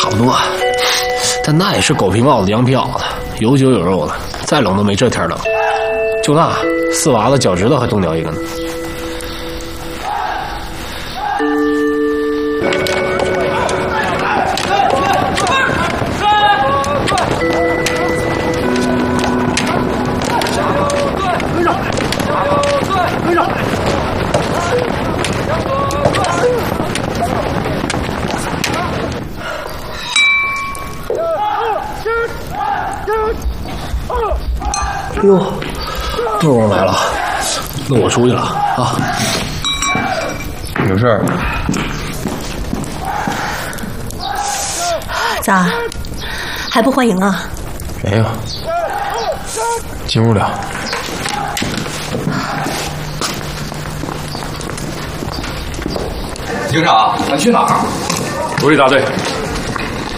差不多，但那也是狗皮帽子羊皮袄子，有酒有肉的，再冷都没这天冷。就那四娃子脚趾头还冻掉一个呢。哟，二王来了，那我出去了啊。 有事儿？ 咋，还不欢迎啊？ 没有，进屋聊。 警长，咱去哪儿？ 独立大队。